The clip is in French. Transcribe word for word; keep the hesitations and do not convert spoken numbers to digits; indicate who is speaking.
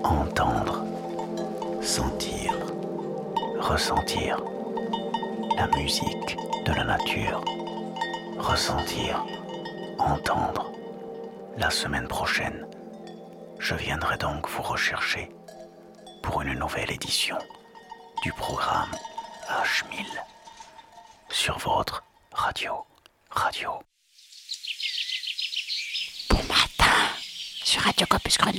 Speaker 1: Entendre, sentir, ressentir la musique de la nature. Ressentir, entendre. La semaine prochaine, je viendrai donc vous rechercher pour une nouvelle édition du programme H mille sur votre radio. Radio.
Speaker 2: Bon matin sur Radio Campus Grenoble.